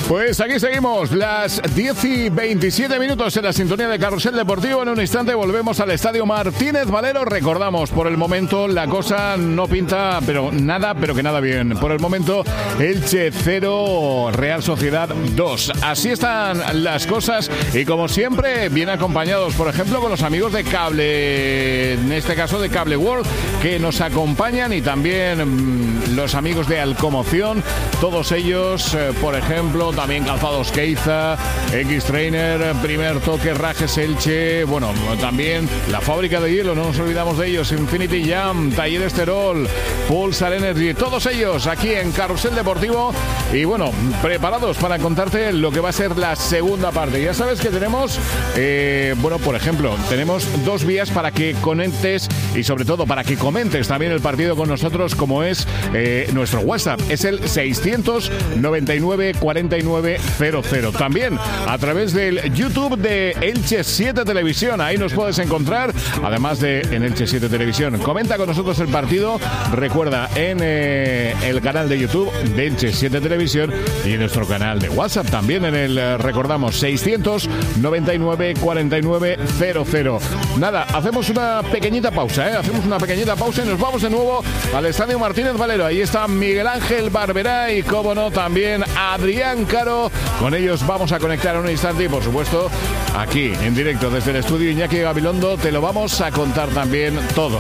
Pues aquí seguimos, las 10:27 en la sintonía de Carrusel Deportivo. En un instante volvemos al Estadio Martínez Valero. Recordamos, por el momento la cosa no pinta, pero que nada bien. Por el momento, Elche 0, Real Sociedad 2. Así están las cosas y como siempre, bien acompañados, por ejemplo, con los amigos de Cable, en este caso de Cable World, que nos acompañan, y también los amigos de Alcomoción, todos ellos, por ejemplo, también Calzados Queiza, X-Trainer, Primer Toque, Rajes Elche, bueno, también la fábrica de hielo, no nos olvidamos de ellos, Infinity Jam, Taller Esterol, Pulsar Energy, todos ellos aquí en Carrusel Deportivo, y bueno, preparados para contarte lo que va a ser la segunda parte. Ya sabes que tenemos, bueno, por ejemplo, tenemos dos vías para que conectes y sobre todo para que comentes también el partido con nosotros, como es nuestro WhatsApp, es el 699 49 00. También a través del YouTube de Elche 7 Televisión, ahí nos puedes encontrar, además de en Elche 7 Televisión. Comenta con nosotros el partido, recuerda, en el canal de YouTube de Elche 7 Televisión y en nuestro canal de WhatsApp también, en el, recordamos, 699 49 00. Nada, hacemos una pequeñita pausa, hacemos una pequeñita pausa y nos vamos de nuevo al Estadio Martínez Valero. Ahí está Miguel Ángel Barberá y, como no, también Adrián Caro. Con ellos vamos a conectar en un instante y, por supuesto, aquí en directo desde el estudio Iñaki Gabilondo te lo vamos a contar también todo.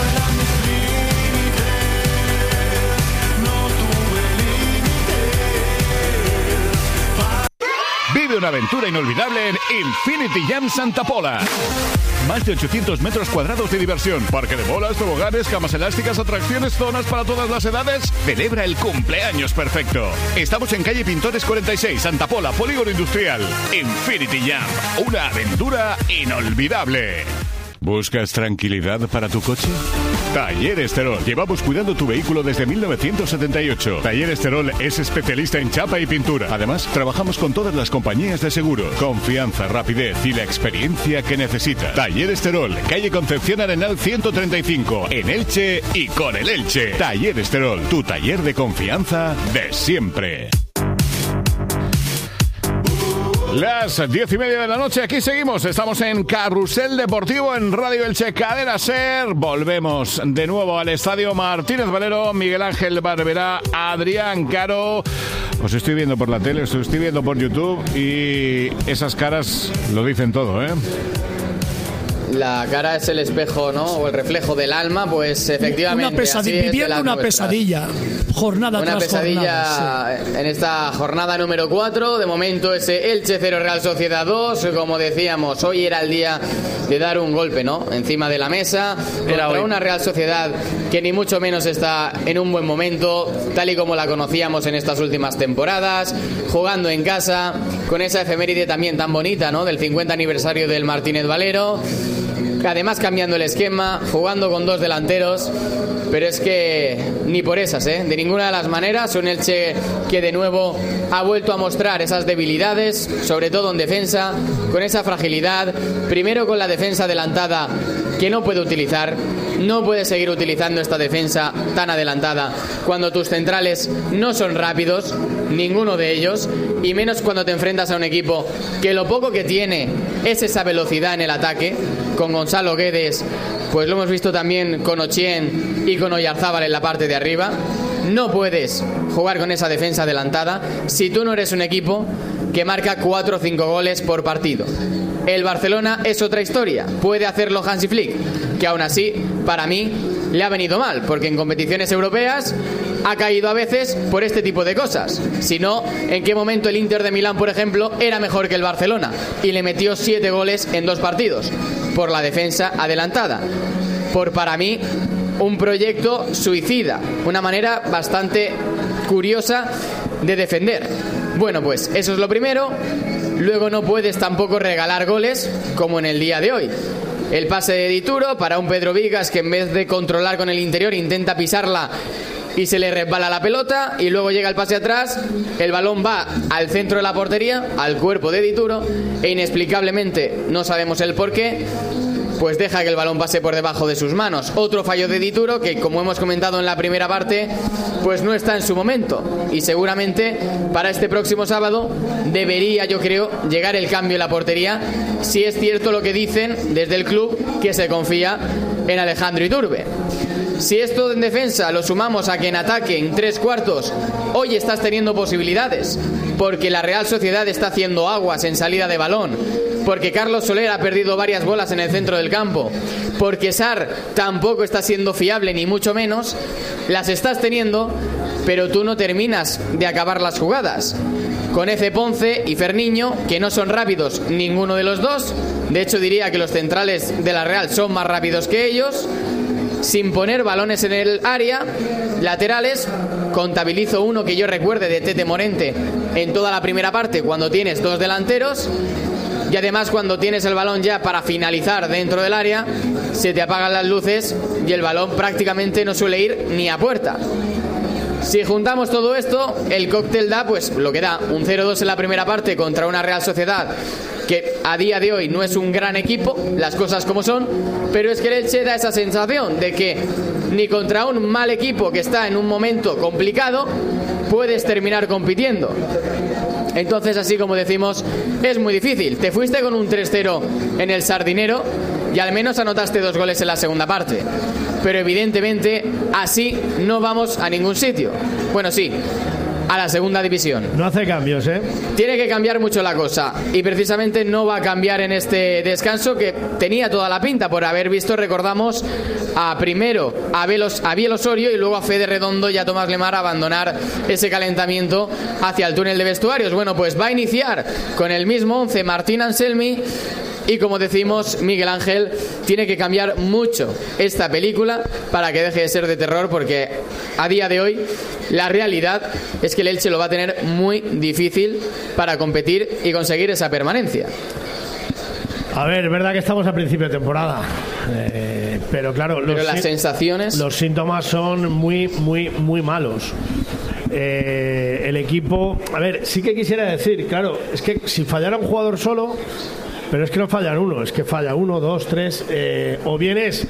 Vive una aventura inolvidable en Infinity Jam Santa Pola. Más de 800 metros cuadrados de diversión, parque de bolas, toboganes, camas elásticas, atracciones, zonas para todas las edades. Celebra el cumpleaños perfecto. Estamos en calle Pintores 46, Santa Pola, Polígono Industrial. Infinity Jam, una aventura inolvidable. ¿Buscas tranquilidad para tu coche? Taller Esterol. Llevamos cuidando tu vehículo desde 1978. Taller Esterol es especialista en chapa y pintura. Además, trabajamos con todas las compañías de seguro. Confianza, rapidez y la experiencia que necesitas. Taller Esterol, calle Concepción Arenal 135, en Elche y con el Elche. Taller Esterol, tu taller de confianza de siempre. Las 10:30 de la noche, aquí seguimos, estamos en Carrusel Deportivo en Radio Elche Cadena Ser. Volvemos de nuevo al Estadio Martínez Valero. Miguel Ángel Barberá, Adrián Caro. Os estoy viendo por la tele, os estoy viendo por YouTube y esas caras lo dicen todo, ¿eh? La cara es el espejo, ¿no? O el reflejo del alma, pues efectivamente. Una pesadilla, viviendo una pesadilla. Jornada una tras pesadilla jornada, sí. En esta jornada número 4. De momento ese Elche 0, Real Sociedad 2. Como decíamos, hoy era el día de dar un golpe, ¿no? Encima de la mesa. Contra una Real Sociedad que ni mucho menos está en un buen momento, tal y como la conocíamos en estas últimas temporadas. Jugando en casa, con esa efeméride también tan bonita, ¿no? Del 50 aniversario del Martínez Valero. Además cambiando el esquema, jugando con dos delanteros, pero es que ni por esas, de ninguna de las maneras. Un Elche que de nuevo ha vuelto a mostrar esas debilidades, sobre todo en defensa, con esa fragilidad, primero con la defensa adelantada que no puede utilizar. No puedes seguir utilizando esta defensa tan adelantada cuando tus centrales no son rápidos, ninguno de ellos, y menos cuando te enfrentas a un equipo que lo poco que tiene es esa velocidad en el ataque. Con Gonzalo Guedes, pues lo hemos visto también con Ochien y con Oyarzábal en la parte de arriba. No puedes jugar con esa defensa adelantada si tú no eres un equipo que marca 4 o 5 goles por partido. El Barcelona es otra historia, puede hacerlo Hansi Flick, que aún así, para mí, le ha venido mal, porque en competiciones europeas ha caído a veces por este tipo de cosas. Si no, ¿en qué momento el Inter de Milán, por ejemplo, era mejor que el Barcelona y le metió 7 goles en 2 partidos? Por la defensa adelantada. Por, para mí, un proyecto suicida, una manera bastante curiosa de defender. Bueno, pues eso es lo primero. Luego no puedes tampoco regalar goles como en el día de hoy. El pase de Dituro para un Pedro Vigas que en vez de controlar con el interior intenta pisarla y se le resbala la pelota, y luego llega el pase atrás, el balón va al centro de la portería, al cuerpo de Dituro, e inexplicablemente, no sabemos el porqué, pues deja que el balón pase por debajo de sus manos. Otro fallo de Dituro que, como hemos comentado en la primera parte, pues no está en su momento, y seguramente para este próximo sábado debería, yo creo, llegar el cambio en la portería, si es cierto lo que dicen desde el club, que se confía en Alejandro Iturbe. Si esto en defensa lo sumamos a que en ataque, en 3/4, hoy estás teniendo posibilidades, porque la Real Sociedad está haciendo aguas en salida de balón, porque Carlos Soler ha perdido varias bolas en el centro del campo, porque Sarr tampoco está siendo fiable, ni mucho menos, las estás teniendo, pero tú no terminas de acabar las jugadas. Con Eze Ponce y Ferniño, que no son rápidos ninguno de los dos, de hecho diría que los centrales de la Real son más rápidos que ellos, sin poner balones en el área, laterales, contabilizo uno que yo recuerde de Tete Morente en toda la primera parte, cuando tienes 2 delanteros, y además cuando tienes el balón ya para finalizar dentro del área, se te apagan las luces y el balón prácticamente no suele ir ni a puerta. Si juntamos todo esto, el cóctel da pues lo que da, un 0-2 en la primera parte contra una Real Sociedad que a día de hoy no es un gran equipo, las cosas como son, pero es que el Elche da esa sensación de que ni contra un mal equipo que está en un momento complicado puedes terminar compitiendo. Entonces, así como decimos, es muy difícil. Te fuiste con un 3-0 en el Sardinero y al menos anotaste 2 goles en la segunda parte, pero evidentemente así no vamos a ningún sitio. Bueno, sí, a la segunda división. No hace cambios, ¿eh? Tiene que cambiar mucho la cosa, y precisamente no va a cambiar en este descanso, que tenía toda la pinta por haber visto, recordamos, primero a Biel Osorio y luego a Fede Redondo y a Tomás Lemar abandonar ese calentamiento hacia el túnel de vestuarios. Bueno, pues va a iniciar con el mismo 11 Martín Anselmi. Y como decimos, Miguel Ángel, tiene que cambiar mucho esta película para que deje de ser de terror, porque a día de hoy la realidad es que el Elche lo va a tener muy difícil para competir y conseguir esa permanencia. A ver, es verdad que estamos a principio de temporada, pero claro, las sensaciones, los síntomas son muy, muy, muy malos. El equipo, a ver, sí que quisiera decir, claro, es que si fallara un jugador solo, pero es que no fallan uno, es que falla 1, 2, 3, o bien es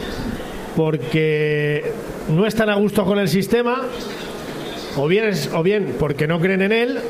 porque no están a gusto con el sistema, o bien porque no creen en él,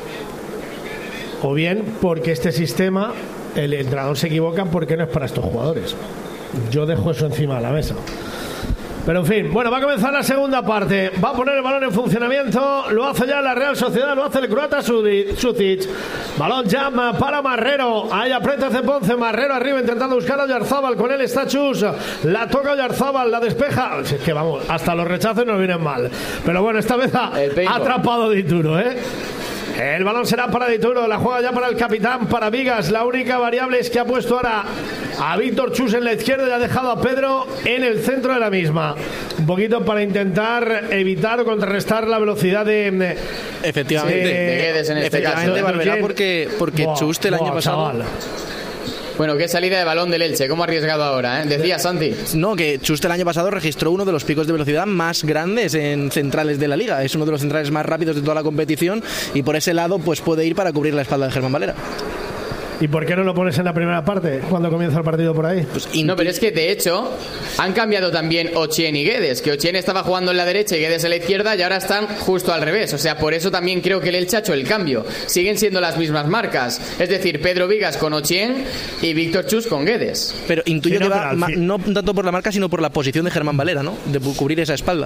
o bien porque este sistema, el entrenador se equivoca porque no es para estos jugadores. Yo dejo eso encima de la mesa. Pero en fin, bueno, va a comenzar la segunda parte. Va a poner el balón en funcionamiento. Lo hace ya la Real Sociedad, lo hace el croata Sucic. Balón ya para Marrero. Ahí aprieta Eze Ponce. Marrero arriba intentando buscar a Oyarzábal. Con él está Chus. La toca Oyarzábal, la despeja. Es que vamos, hasta los rechazos nos vienen mal. Pero bueno, esta vez ha atrapado Dituro, ¿eh? El balón será para Dituro, la juega ya para el capitán, para Vigas. La única variable es que ha puesto ahora a Víctor Chus en la izquierda y ha dejado a Pedro en el centro de la misma. Un poquito para intentar evitar o contrarrestar la velocidad de... Efectivamente, de Guedes en este caso. Barberá, porque Chus el año pasado... Chaval. Bueno, qué salida de balón del Elche, cómo ha arriesgado ahora, ¿eh? Decía Santi. No, que Chust el año pasado registró uno de los picos de velocidad más grandes en centrales de la liga. Es uno de los centrales más rápidos de toda la competición y por ese lado pues puede ir para cubrir la espalda de Germán Valera. ¿Y por qué no lo pones en la primera parte cuando comienza el partido por ahí? Pues no, pero es que de hecho han cambiado también Ochieng y Guedes, que Ochieng estaba jugando en la derecha y Guedes en la izquierda y ahora están justo al revés. O sea, por eso también creo que el Elche ha hecho el cambio. Siguen siendo las mismas marcas, es decir, Pedro Vigas con Ochieng y Víctor Chus con Guedes. Pero intuyo que va no tanto por la marca sino por la posición de Germán Valera, ¿no? De cubrir esa espalda.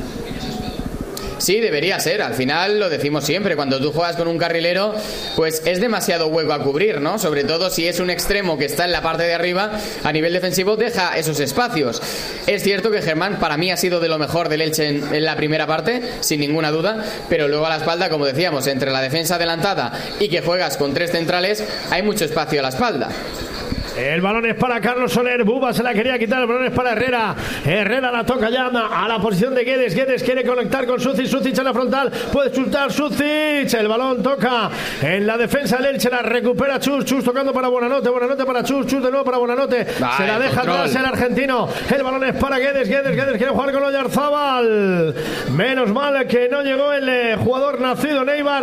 Sí, debería ser. Al final lo decimos siempre, cuando tú juegas con un carrilero, pues es demasiado hueco a cubrir, ¿no? Sobre todo si es un extremo que está en la parte de arriba, a nivel defensivo deja esos espacios. Es cierto que Germán para mí ha sido de lo mejor del Elche en la primera parte, sin ninguna duda, pero luego a la espalda, como decíamos, entre la defensa adelantada y que juegas con 3 centrales, hay mucho espacio a la espalda. El balón es para Carlos Soler. Buba se la quería quitar. El balón es para Herrera. Herrera la toca ya a la posición de Guedes. Guedes quiere conectar con Sucic. Sucic en la frontal. Puede chutar Sucic. El balón toca en la defensa del Elche. La recupera Chus. Chus tocando para Buonanotte. Buonanotte para Chus. Chus de nuevo para Buonanotte. Se la deja atrás el argentino. El balón es para Guedes. Guedes quiere jugar con Oyarzábal. Menos mal que no llegó el jugador nacido en Eibar.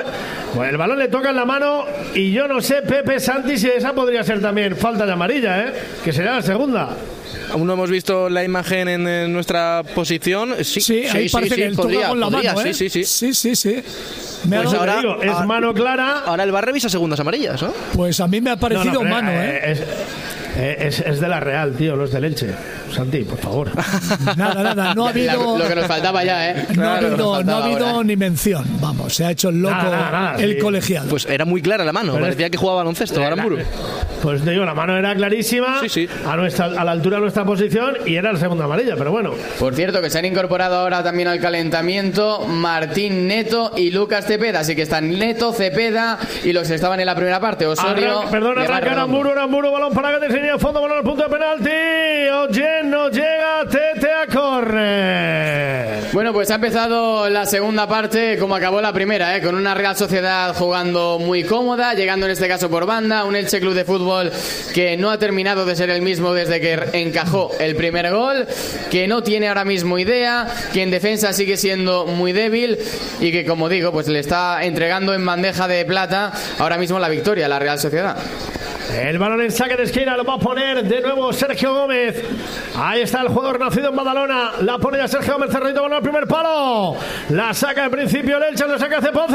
Pues el balón le toca en la mano y yo no sé, Pepe Santi, si esa podría ser también falta de amarilla, que sería la segunda. Aún no hemos visto la imagen en nuestra posición. Sí, ahí parece que él toca con la mano, Sí. Sí. Pues ahora digo, es mano clara. Ahora el VAR revisa segundas amarillas, ¿no? Pues a mí me ha parecido mano, Es de la Real, tío, los del Elche. Santi, por favor. Nada, no ha habido... Lo que nos faltaba ya, No ha habido ni mención. Vamos, se ha hecho el loco el colegiado. Pues era muy clara la mano, parecía que jugaba baloncesto, Aramburu. Pues te digo, la mano era clarísima, a la altura de nuestra posición, y era la segunda amarilla, pero bueno. Por cierto, que se han incorporado ahora también al calentamiento Martín Neto y Lucas Cepeda, así que están Neto, Cepeda y los que estaban en la primera parte, Osorio. Arranca Aramburu, balón para que te fondo, balón al punto de penalti. Oye, no llega, Tete a correr. Bueno, pues ha empezado la segunda parte como acabó la primera, con una Real Sociedad jugando muy cómoda, llegando en este caso por banda, un Elche Club de Fútbol que no ha terminado de ser el mismo desde que encajó el primer gol, que no tiene ahora mismo idea, que en defensa sigue siendo muy débil y que, como digo, pues le está entregando en bandeja de plata ahora mismo la victoria a la Real Sociedad. El balón en saque de esquina lo va a poner de nuevo Sergio Gómez. Ahí está el jugador nacido en Badalona. La pone ya Sergio Gómez, cerradito, balón al primer palo. La saca al principio el Elche, lo saca hace Ponce.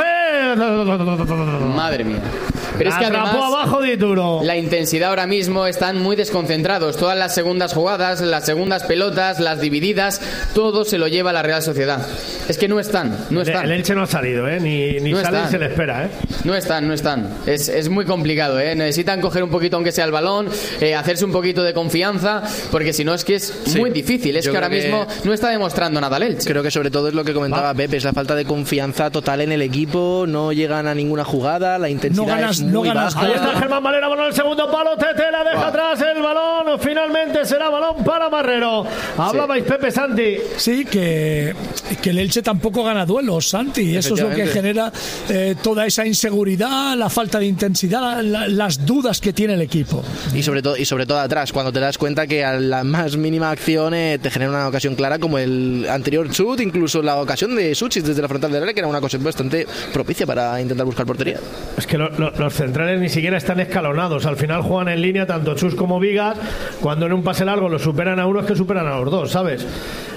Madre mía. Pero es que además abajo de Turo. La intensidad ahora mismo están muy desconcentrados. Todas las segundas jugadas, las segundas pelotas, las divididas, todo se lo lleva la Real Sociedad. Es que no están. El Elche no ha salido, ni no sale y se le espera, No están. Es muy complicado, Necesitan coger un poquito, aunque sea el balón, hacerse un poquito de confianza, porque si no es que es muy difícil. Es que ahora mismo no está demostrando nada el Elche. Creo que sobre todo es lo que comentaba Pepe, es la falta de confianza total en el equipo. No llegan a ninguna jugada, la intensidad es muy baja. Ahí está Germán Valera, balón al segundo palo, Tete la deja atrás, el balón finalmente será balón para Marrero. Hablabais, Pepe Santi. Sí, que el Elche tampoco gana duelos, Santi, y eso es lo que genera toda esa inseguridad, la falta de intensidad, las dudas que tiene el equipo. Y sobre todo atrás, cuando te das cuenta que a la más mínima acción te genera una ocasión clara, como el anterior chut, incluso la ocasión de Suchis desde la frontal del área, que era una cosa bastante propicia para intentar buscar portería. Es que los centrales ni siquiera están escalonados, al final juegan en línea tanto Chus como Vigas. Cuando en un pase largo los superan a uno, es que superan a los dos, ¿sabes?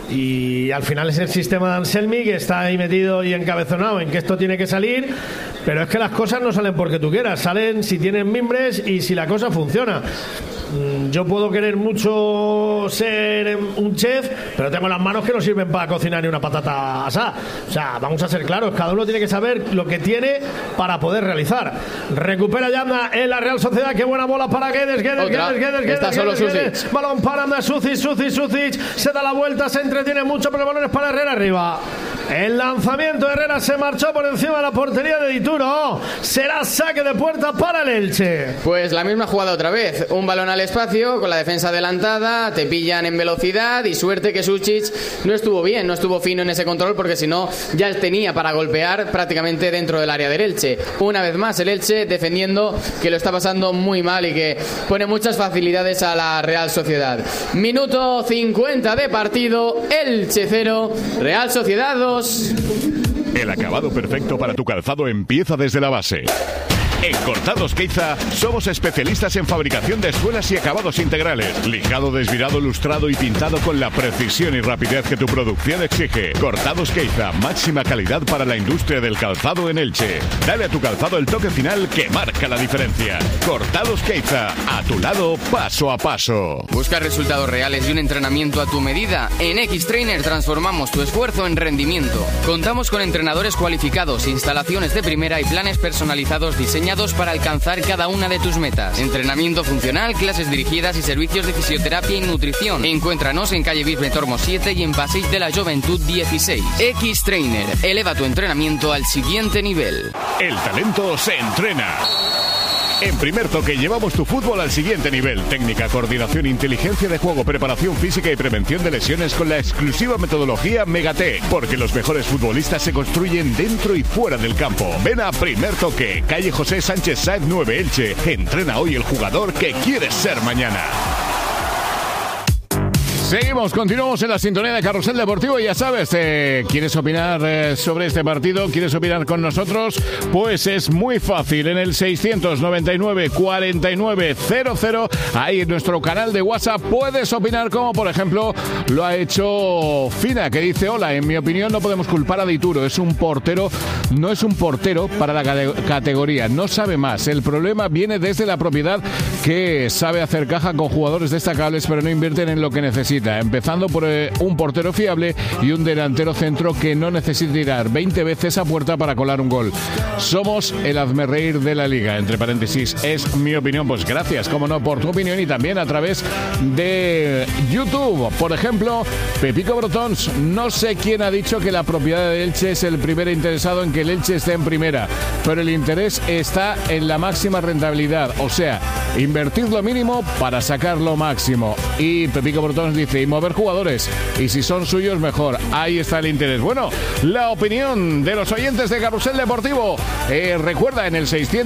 Y al final es el sistema de Anselmi que está ahí metido y encabezonado en que esto tiene que salir, pero es que las cosas no salen porque tú quieras, salen si tienen mimbres y si la cosa funciona. Yo puedo querer mucho ser un chef, pero tengo las manos que no sirven para cocinar ni una patata asada. O sea, vamos a ser claros, cada uno tiene que saber lo que tiene para poder realizar. Recupera ya en la Real Sociedad, qué buena bola para Guedes. Está solo Sucic. Balón para Sucic, se da la vuelta, se entretiene mucho, pero el balón es para Herrera arriba. El lanzamiento de Herrera se marchó por encima de la portería de Dituro. Será saque de puerta para el Elche. Pues la misma jugada otra vez, un balón al espacio con la defensa adelantada, te pillan en velocidad y suerte que Sucic no estuvo bien, no estuvo fino en ese control, porque si no ya tenía para golpear prácticamente dentro del área del Elche. Una vez más el Elche defendiendo, que lo está pasando muy mal y que pone muchas facilidades a la Real Sociedad. Minuto 50 de partido, Elche 0, Real Sociedad 2. El acabado perfecto para tu calzado empieza desde la base. En Cortados Queiza somos especialistas en fabricación de suelas y acabados integrales. Lijado, desvirado, lustrado y pintado con la precisión y rapidez que tu producción exige. Cortados Queiza, máxima calidad para la industria del calzado en Elche. Dale a tu calzado el toque final que marca la diferencia. Cortados Queiza, a tu lado paso a paso. Busca resultados reales y un entrenamiento a tu medida. En X-Trainer transformamos tu esfuerzo en rendimiento. Contamos con entrenadores cualificados, instalaciones de primera y planes personalizados diseñados para alcanzar cada una de tus metas. Entrenamiento funcional, clases dirigidas y servicios de fisioterapia y nutrición. Encuéntranos en calle Bisbe Tormo 7 y en Passeig de la Juventud 16. X-Trainer, eleva tu entrenamiento al siguiente nivel. El talento se entrena. En Primer Toque llevamos tu fútbol al siguiente nivel. Técnica, coordinación, inteligencia de juego, preparación física y prevención de lesiones con la exclusiva metodología Megatech. Porque los mejores futbolistas se construyen dentro y fuera del campo. Ven a Primer Toque, calle José Sánchez Sáenz 9 Elche. Entrena hoy el jugador que quieres ser mañana. Continuamos en la sintonía de Carrusel Deportivo. Ya sabes, ¿quieres opinar sobre este partido? ¿Quieres opinar con nosotros? Pues es muy fácil. En el 699-4900, ahí en nuestro canal de WhatsApp, puedes opinar, como por ejemplo lo ha hecho Fina, que dice: hola, en mi opinión no podemos culpar a Dituro. Es un portero, no es un portero para la categoría. No sabe más. El problema viene desde la propiedad, que sabe hacer caja con jugadores destacables, pero no invierten en lo que necesita. Empezando por un portero fiable y un delantero centro que no necesita tirar 20 veces a puerta para colar un gol. Somos el hazmerreír de la liga, entre paréntesis, es mi opinión. Pues gracias, como no, por tu opinión, y también a través de YouTube. Por ejemplo, Pepico Brotons: no sé quién ha dicho que la propiedad de Elche es el primer interesado en que el Elche esté en primera, pero el interés está en la máxima rentabilidad, o sea, invertir lo mínimo para sacar lo máximo. Y Pepico Brotons dice: y mover jugadores, y si son suyos mejor. Ahí está el interés. Bueno, la opinión de los oyentes de Carrusel Deportivo, recuerda, en el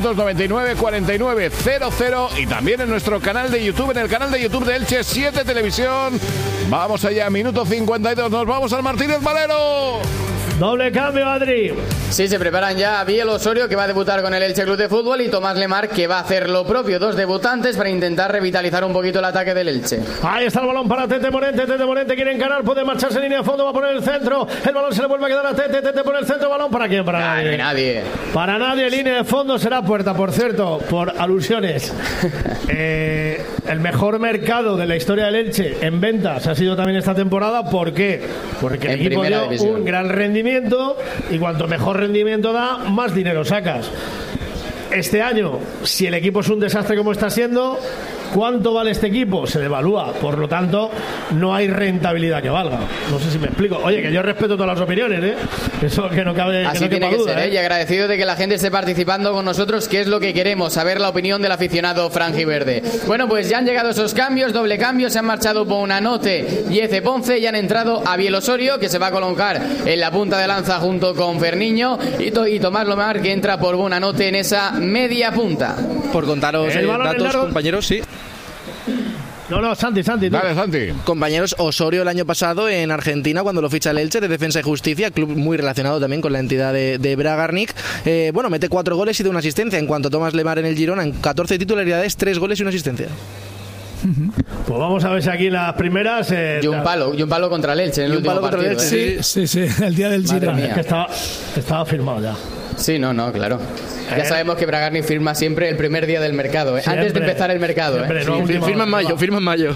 699-4900, y también en nuestro canal de YouTube, en el canal de YouTube de Elche 7 Televisión. Vamos allá, minuto 52, nos vamos al Martínez Valero. Doble cambio, Adri. Sí, se preparan ya Biel Osorio, que va a debutar con el Elche Club de Fútbol, y Tomás Lemar, que va a hacer lo propio. Dos debutantes para intentar revitalizar un poquito el ataque del Elche. Ahí está el balón para Tete Morente. Tete Morente quiere encarar, puede marcharse en línea de fondo, va a poner el centro. El balón se le vuelve a quedar a Tete. Tete pone el centro, balón para quién, para nadie. Nadie. Para nadie, línea de fondo será puerta, por cierto, por alusiones. El mejor mercado de la historia del Elche en ventas ha sido también esta temporada. ¿Por qué? Porque el equipo dio un gran rendimiento, y cuanto mejor rendimiento da, más dinero sacas. Este año, si el equipo es un desastre como está siendo, ¿cuánto vale este equipo? Se devalúa, por lo tanto no hay rentabilidad que valga. No sé si me explico. Oye, que yo respeto todas las opiniones, ¿eh? Eso que no cabe, así que no tiene que duda, ser, ¿eh? Y agradecido de que la gente esté participando con nosotros, que es lo que queremos, saber la opinión del aficionado franjiverde. Bueno, pues ya han llegado esos cambios, doble cambio, se han marchado Bonanote y Eze Ponce, y han entrado a Biel Osorio, que se va a colocar en la punta de lanza junto con Ferniño, y Tomás Lemar, que entra por Bonanote en esa media punta. Por contaros datos, compañeros, sí. No, Santi. Dale, Santi. Compañeros, Osorio el año pasado en Argentina, cuando lo ficha el Elche de Defensa y Justicia, club muy relacionado también con la entidad de Bragarnik, mete 4 goles y da una asistencia. En cuanto a Tomás Lemar en el Girona, en 14 titularidades, 3 goles y una asistencia. Pues vamos a ver si aquí las primeras... Y un palo contra el Elche en el último partido. Sí, el día del Girona. Que estaba firmado ya. Sí, no, claro. Ya sabemos que Bragarnik firma siempre el primer día del mercado, ¿eh? Antes de empezar el mercado. Firma en mayo.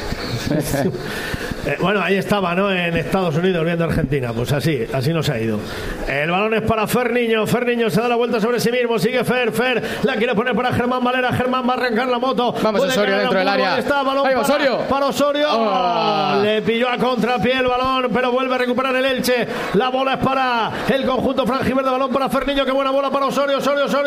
Bueno, ahí estaba, ¿no? En Estados Unidos viendo Argentina. Pues así nos ha ido. El balón es para Ferniño. Ferniño se da la vuelta sobre sí mismo. Sigue Fer. La quiere poner para Germán Valera. Germán va a arrancar la moto. Vamos, Osorio dentro del área. Está, balón para Osorio. Le pilló a contrapié el balón, pero vuelve a recuperar el Elche. La bola es para el conjunto franjiverde. Balón para Ferniño. Qué buena bola para Osorio.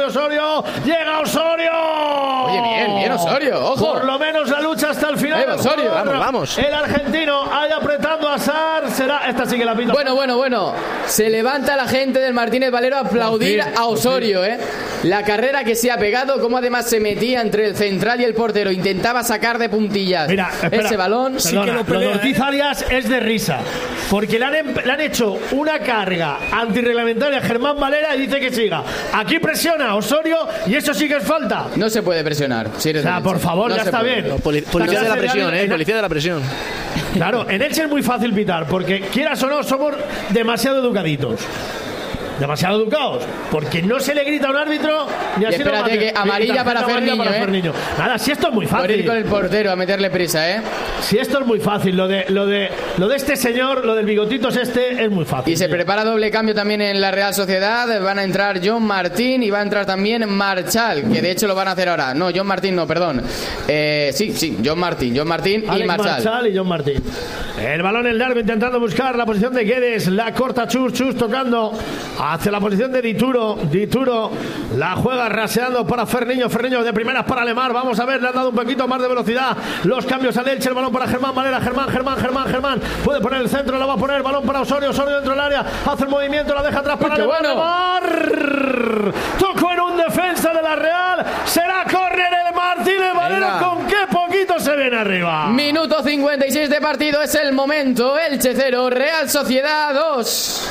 Llega Osorio. Oye, bien, Osorio. Ojo. Por lo menos la lucha hasta el final. Osorio. Vamos. El argentino ahí apretando a Sar. Esta sí que la pita. Bueno. Se levanta la gente del Martínez Valero a aplaudir a Osorio, ¿eh? La carrera que se ha pegado, como además se metía entre el central y el portero. Intentaba sacar de puntillas ese balón. Perdona, lo de Ortiz Arias es de risa, porque le han hecho una carga antirreglamentaria a Germán Valera y dice que siga. Aquí presiona a Osorio y eso sí que es falta. No se puede presionar. Por favor, ya está bien. Policía de la presión, policía de la presión. Claro, en Elche es muy fácil pitar, porque quieras o no, somos demasiado educaditos. Demasiado educados, porque no se le grita a un árbitro ni así. Espérate, que amarilla para Ferniño, Nada, si esto es muy fácil. Por ir con el portero a meterle prisa, ¿eh? Si esto es muy fácil, lo de este señor, lo del bigotitos es muy fácil. Y se prepara doble cambio también en la Real Sociedad. Van a entrar John Martín y va a entrar también Marchal, que de hecho lo van a hacer ahora. No, John Martín no, perdón. Sí, John Martín Alex y Marchal y John Martín. El balón en largo intentando buscar la posición de Guedes, la corta Chus tocando hacia la posición de Dituro la juega raseando para Ferniño de primeras para Lemar. Vamos a ver, le han dado un poquito más de velocidad los cambios al Elche. El balón para Germán Valera. Germán puede poner el centro, la va a poner, balón para Osorio dentro del área, hace el movimiento, la deja atrás para Lemar. Tocó en un defensa de la Real, será córner el Martínez Valero. Con qué poquito se viene arriba. Minuto 56 de de partido es el momento. Elche 0, Real Sociedad 2.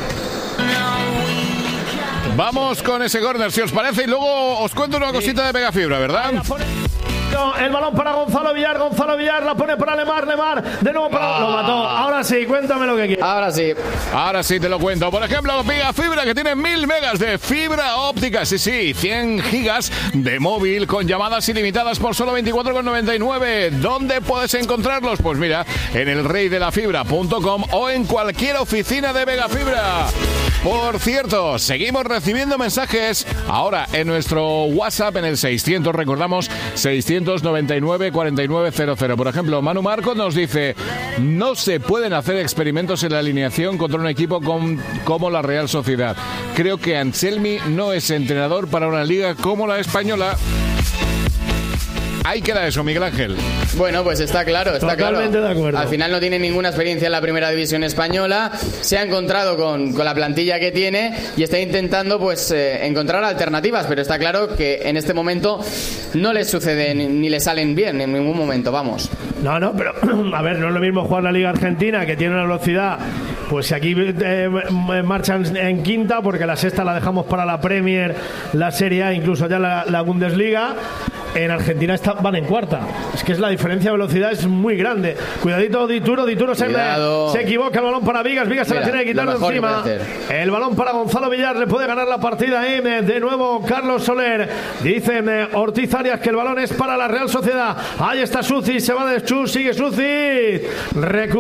Vamos con ese córner, si os parece, y luego os cuento una cosita de Megafibra, ¿verdad? El balón para Gonzalo Villar la pone para Lemar, de nuevo para... Lo mató. Ahora sí, cuéntame lo que quieres. Ahora sí te lo cuento. Por ejemplo, Megafibra, que tiene 1000 megas de fibra óptica, sí, 100 gigas de móvil con llamadas ilimitadas por solo 24,99. ¿Dónde puedes encontrarlos? Pues mira, en elreydelafibra.com o en cualquier oficina de Megafibra. Por cierto, seguimos recibiendo mensajes ahora en nuestro WhatsApp en el 600, recordamos, 699-4900. Por ejemplo, Manu Marcos nos dice: no se pueden hacer experimentos en la alineación contra un equipo como la Real Sociedad. Creo que Anselmi no es entrenador para una liga como la española. Ahí queda eso, Miguel Ángel. Bueno, pues está claro. Totalmente de acuerdo. Al final no tiene ninguna experiencia en la primera división española, se ha encontrado con la plantilla que tiene y está intentando pues encontrar alternativas, pero está claro que en este momento no les sucede ni le salen bien en ningún momento, vamos. No, pero a ver, no es lo mismo jugar la Liga Argentina, que tiene una velocidad, pues si aquí marchan en quinta, porque la sexta la dejamos para la Premier, la Serie A, incluso ya la Bundesliga. En Argentina van en cuarta. Es que la diferencia de velocidad es muy grande. Cuidadito, Dituro se equivoca. El balón para Vigas se la tiene que quitar de encima. El balón para Gonzalo Villar, le puede ganar la partida de nuevo Carlos Soler. Dicen Ortiz Arias que el balón es para la Real Sociedad. Ahí está Suci, se va de Chus, sigue Suci.